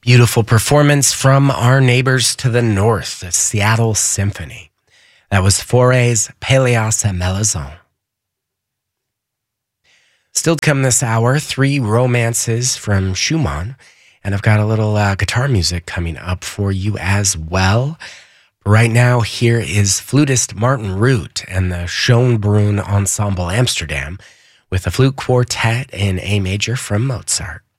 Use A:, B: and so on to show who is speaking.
A: Beautiful performance from our neighbors to the north, the Seattle Symphony. That was Fauré's Péléas et Mélisande. Still to come this hour, 3 romances from Schumann, and I've got a little guitar music coming up for you as well. Right now, here is flutist Martin Root and the Schoenbrunn Ensemble Amsterdam with a flute quartet in A major from Mozart.